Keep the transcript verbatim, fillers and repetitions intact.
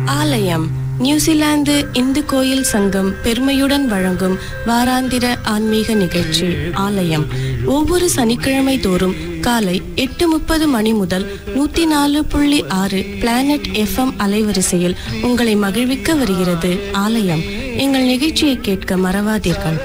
ஆலயம் நியூசிலாந்து இந்து கோயில் சங்கம் பெருமையுடன் வழங்கும் வாராந்திர ஆன்மீக நிகழ்ச்சி ஆலயம் ஒவ்வொரு சனிக்கிழமை தோறும் காலை எட்டு முப்பது மணி முதல் நூத்தி நாலு புள்ளி ஆறு பிளானட் எஃப்எம் அலைவரிசையில் உங்களை மகிழ்விக்க வருகிறது ஆலயம். எங்கள் நிகழ்ச்சியை கேட்க மறவாதீர்கள்.